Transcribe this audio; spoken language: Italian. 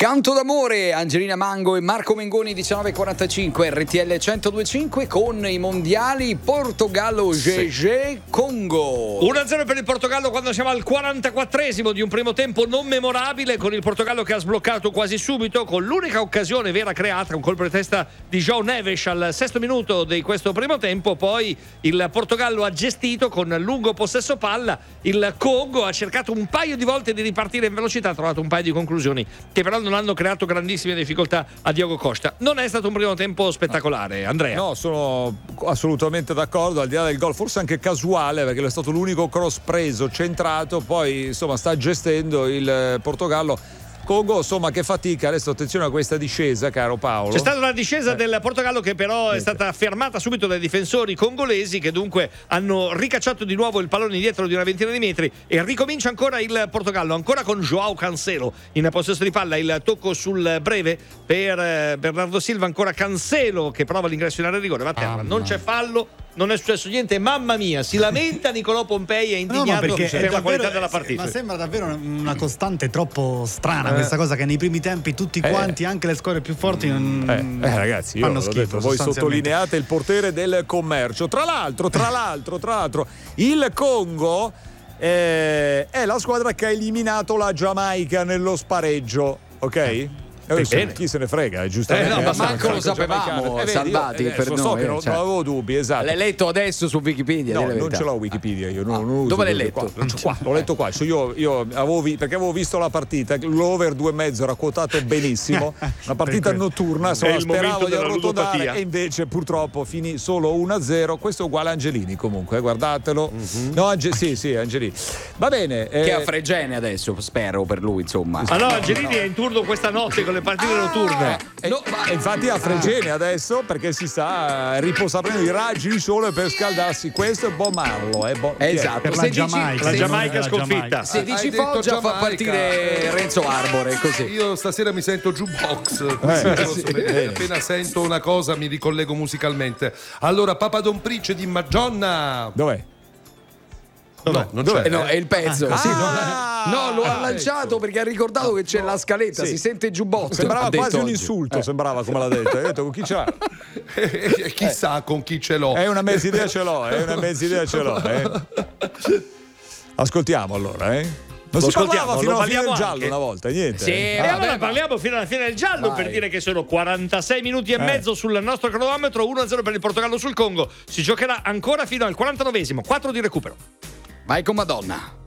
Canto d'amore, Angelina Mango e Marco Mengoni, 19:45, RTL 102.5 con i mondiali Portogallo, GG, Congo. 1-0 per il Portogallo quando siamo al 44esimo di un primo tempo non memorabile, con il Portogallo che ha sbloccato quasi subito con l'unica occasione vera creata, un colpo di testa di João Neves al 6° minuto di questo primo tempo. Poi il Portogallo ha gestito con lungo possesso palla, il Congo ha cercato un paio di volte di ripartire in velocità, ha trovato un paio di conclusioni che però non hanno creato grandissime difficoltà a Diogo Costa. Non è stato un primo tempo spettacolare, Andrea. No, sono assolutamente d'accordo, al di là del gol, forse anche casuale, perché è stato l'unico cross preso, centrato, poi insomma sta gestendo il Portogallo. Congo, insomma, che fatica. Adesso attenzione a questa discesa, caro Paolo. C'è stata una discesa del Portogallo che però è stata fermata subito dai difensori congolesi, che dunque hanno ricacciato di nuovo il pallone indietro di una ventina di metri, e ricomincia ancora il Portogallo, ancora con João Cancelo in possesso di palla. Il tocco sul breve per Bernardo Silva, ancora Cancelo che prova l'ingresso in area di rigore, va a terra, non c'è fallo, non è successo niente. Mamma mia, si lamenta Nicolò Pompei, è indignato per la qualità della partita. Ma sembra davvero una costante troppo strana questa cosa, che nei primi tempi tutti quanti, anche le squadre più forti, ragazzi, io fanno l'ho schifo, detto, voi sottolineate il potere del commercio. Tra l'altro, il Congo è la squadra che ha eliminato la Giamaica nello spareggio, ok? Chi se ne frega, giustamente. No, ma manco lo sapevamo, salvati per noi. Non avevo dubbi, esatto. L'hai letto adesso su Wikipedia? No, non ce l'ho Wikipedia, io non dove l'hai letto? Qua, l'ho letto qua. Io perché avevo visto la partita, l'over 2,5 era quotato benissimo, una partita notturna, speravo di arrotondare, e invece purtroppo finì solo 1-0. Questo è uguale a Angelini comunque, guardatelo. No, sì, Angelini. Va bene. Che a Fregene adesso, spero per lui, insomma. Ah no, Angelini è in turno questa notte con le partite notturne. Infatti a Fregene adesso, perché si sta riposando i raggi di sole per scaldarsi. Questo è Bob Marley, esatto, per la Giamaica sconfitta. Se dici Foggia fa partire Renzo Arbore, così. Io stasera mi sento jukebox, appena sento una cosa mi ricollego musicalmente. Allora, Papa Don Price di Madonna. Dov'è? No, non c'è. No, è il pezzo. No, lo ha lanciato perché ha ricordato che c'è la scaletta, si sente jukebox. Sembrava quasi un insulto, sembrava, come l'ha detto. Hai detto con chi ce l'ha? Chissà con chi ce l'ho. È una mezza idea ce l'ho. Ascoltiamo allora, Non si parlava fino alla fine del giallo una volta, niente. Sì, e allora parliamo fino alla fine del giallo, per dire che sono 46 minuti e mezzo sul nostro cronometro, 1-0 per il Portogallo sul Congo. Si giocherà ancora fino al 49esimo, 4 di recupero. Vai con Madonna.